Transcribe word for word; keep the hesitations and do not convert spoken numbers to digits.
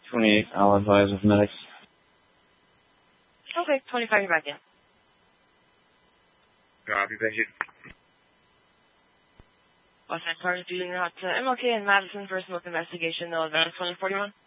twenty-eight, I'll advise with medics. Okay, twenty-five, you're back in. Copy, thank you. West Side Cars dealing out to M L K and Madison for a smoke investigation. They'll advance twenty forty-one.